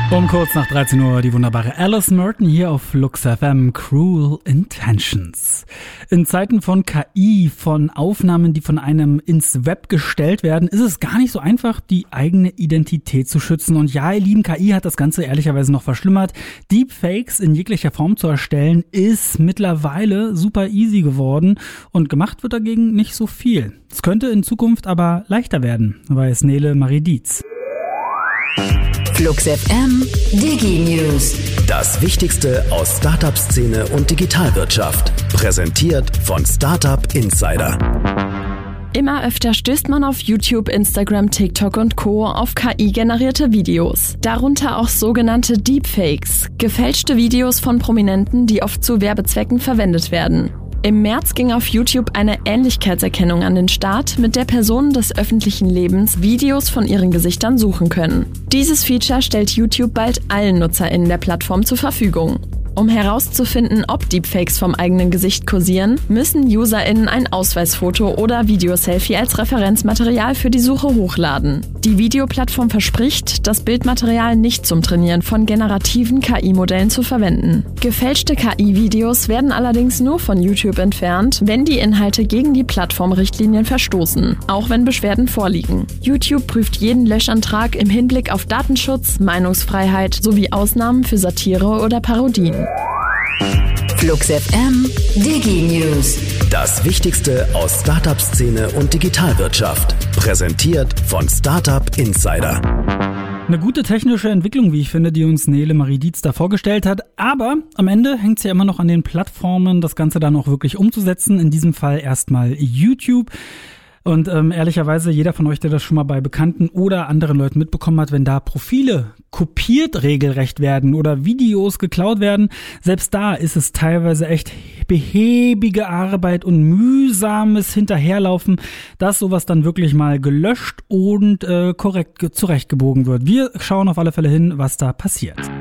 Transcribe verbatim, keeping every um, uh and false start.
Um kurz nach dreizehn Uhr die wunderbare Alice Merton hier auf Lux F M, Cruel Intentions. In Zeiten von K I, von Aufnahmen, die von einem ins Web gestellt werden, ist es gar nicht so einfach, die eigene Identität zu schützen. Und ja, ihr lieben, K I hat das Ganze ehrlicherweise noch verschlimmert. Deepfakes in jeglicher Form zu erstellen, ist mittlerweile super easy geworden und gemacht wird dagegen nicht so viel. Es könnte in Zukunft aber leichter werden, weiß Nele Marie Dietz. Flux F M Digi News. Das Wichtigste aus Startup-Szene und Digitalwirtschaft. Präsentiert von Startup Insider. Immer öfter stößt man auf YouTube, Instagram, TikTok und Co. auf K I-generierte Videos. Darunter auch sogenannte Deepfakes, gefälschte Videos von Prominenten, die oft zu Werbezwecken verwendet werden. Im März ging auf YouTube eine Ähnlichkeitserkennung an den Start, mit der Personen des öffentlichen Lebens Videos von ihren Gesichtern suchen können. Dieses Feature stellt YouTube bald allen NutzerInnen der Plattform zur Verfügung. Um herauszufinden, ob Deepfakes vom eigenen Gesicht kursieren, müssen UserInnen ein Ausweisfoto oder Videoselfie als Referenzmaterial für die Suche hochladen. Die Videoplattform verspricht, das Bildmaterial nicht zum Trainieren von generativen K I-Modellen zu verwenden. Gefälschte K I-Videos werden allerdings nur von YouTube entfernt, wenn die Inhalte gegen die Plattformrichtlinien verstoßen, auch wenn Beschwerden vorliegen. YouTube prüft jeden Löschantrag im Hinblick auf Datenschutz, Meinungsfreiheit sowie Ausnahmen für Satire oder Parodien. Flux F M Digi News. Das Wichtigste aus Startup-Szene und Digitalwirtschaft. Präsentiert von Startup Insider. Eine gute technische Entwicklung, wie ich finde, die uns Nele Marie Dietz da vorgestellt hat. Aber am Ende hängt es ja immer noch an den Plattformen, das Ganze dann auch wirklich umzusetzen. In diesem Fall erstmal YouTube. Und ähm, ehrlicherweise, jeder von euch, der das schon mal bei Bekannten oder anderen Leuten mitbekommen hat, wenn da Profile kopiert regelrecht werden oder Videos geklaut werden, selbst da ist es teilweise echt behäbige Arbeit und mühsames Hinterherlaufen, dass sowas dann wirklich mal gelöscht und äh, korrekt zurechtgebogen wird. Wir schauen auf alle Fälle hin, was da passiert.